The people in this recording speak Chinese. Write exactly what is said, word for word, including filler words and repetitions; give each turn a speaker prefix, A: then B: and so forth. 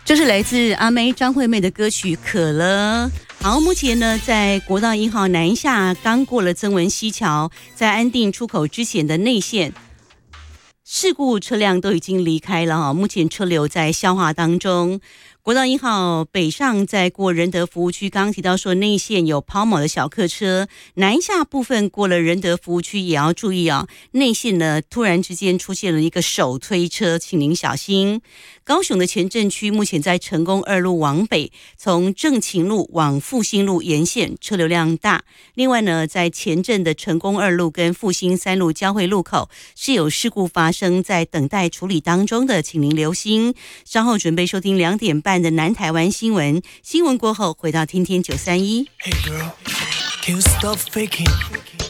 A: 这是来自阿妹张惠妹的歌曲《渴了》。好，目前呢，在国道一号南下刚过了曾文溪桥，在安定出口之前的内线事故车辆都已经离开了哈，目前车流在消化当中。国道一号北上在过仁德服务区，刚刚提到说内线有抛锚的小客车，南下部分过了仁德服务区也要注意啊。内线呢突然之间出现了一个手推车，请您小心。高雄的前镇区目前在成功二路往北，从正勤路往复兴路沿线车流量大。另外呢，在前镇的成功二路跟复兴三路交汇路口是有事故发生，在等待处理当中的，请您留心。稍后准备收听两点半的南台湾新闻，新闻过后回到天天九三一。Hey girl, can you stop faking?